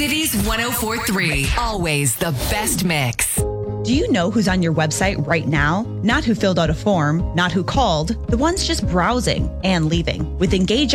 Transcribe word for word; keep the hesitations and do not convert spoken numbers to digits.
Cities one oh four point three. Always the best mix. Do you know who's on your website right now? Not who filled out a form, not who called, the ones just browsing and leaving. With Engage